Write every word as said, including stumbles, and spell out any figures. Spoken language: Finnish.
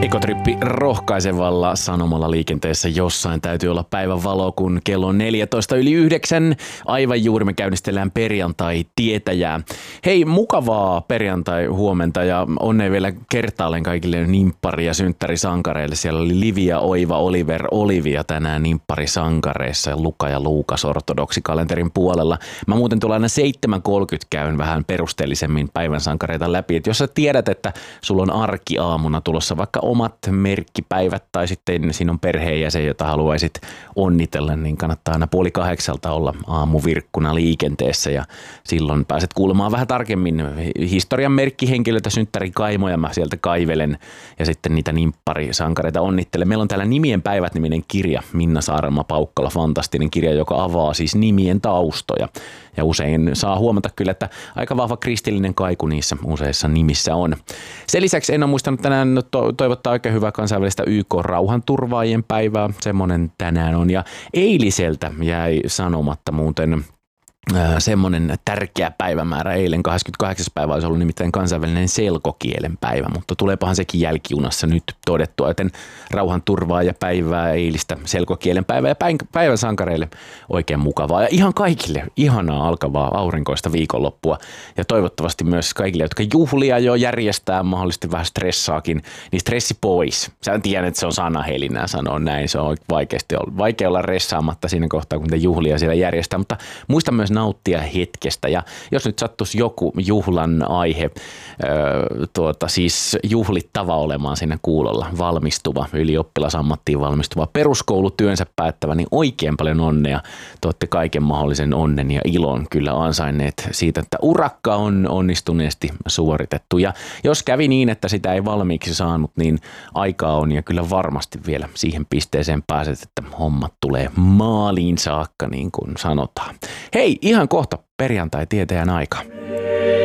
Ekotrippi rohkaisevalla sanomalla liikenteessä jossain täytyy olla päivän valo, kun kello on neljätoista yli yhdeksän. Aivan juuri me käynnistellään perjantai-tietäjää. Hei, mukavaa perjantai-huomenta ja onnea vielä kertaalleen kaikille nimppari- ja synttärisankareille. Siellä oli Livia, Oiva, Oliver, Olivia tänään nimpparisankareissa ja Luka ja Luukas ortodoksikalenterin puolella. Mä muuten tuolla aina seitsemän kolmekymmentä käyn vähän perusteellisemmin päivän sankareita läpi. Et jos sä tiedät, että sulla on arkiaamuna tulossa vaikka omat merkkipäivät tai sitten siinä on perheenjäsen, jota haluaisit onnitella, niin kannattaa aina puoli kahdeksalta olla aamuvirkkuna liikenteessä ja silloin pääset kuulemaan vähän tarkemmin historian merkkihenkilöitä, synttärikaimoja mä sieltä kaivelen ja sitten niitä nimpparisankareita onnittelen. Meillä on täällä Nimien päivät -niminen kirja, Minna Saarelma-Paukkala, fantastinen kirja, joka avaa siis nimien taustoja ja usein saa huomata kyllä, että aika vahva kristillinen kaiku niissä useissa nimissä on. Sen lisäksi en ole muistanut tänään to- toivottaa oikein hyvää kansainvälistä Y K-rauhanturvaajien päivää, semmoinen tänään on. Ja eiliseltä jäi sanomatta muuten äh, semmoinen tärkeä päivämäärä. Eilen kahdeskymmeneskahdeksas päivä olisi ollut nimittäin kansainvälinen selkokielen päivä, mutta tuleepahan sekin jälkijunassa nyt todettua, joten rauhanturvaaja päivää, eilistä selkokielen päivää ja päivän sankareille oikein mukavaa. Ja ihan kaikille ihanaa alkavaa aurinkoista viikonloppua ja toivottavasti myös kaikille, jotka juhlia jo järjestää, mahdollisesti vähän stressaakin, niin stressi pois. Sä tiedät, että se on sanahelinää sanoa näin, se on vaikeasti, vaikea olla ressaamatta siinä kohtaa, kun te juhlia siellä järjestää, mutta muista myös nauttia hetkestä ja jos nyt sattuisi joku juhlan aihe, öö, tuota, siis juhlittava olemaan siinä kuulolla, valmistuva, ylioppilasammattiin valmistuva, peruskoulutyönsä päättävä, niin oikein paljon onnea. Te olette kaiken mahdollisen onnen ja ilon kyllä ansainneet siitä, että urakka on onnistuneesti suoritettu ja jos kävi niin, että sitä ei valmiiksi saanut, niin aikaa on ja kyllä varmasti vielä siihen pisteeseen pääset, että hommat tulee maaliin saakka, niin kuin sanotaan. Hei, ihan kohta perjantai-tietäjän aika.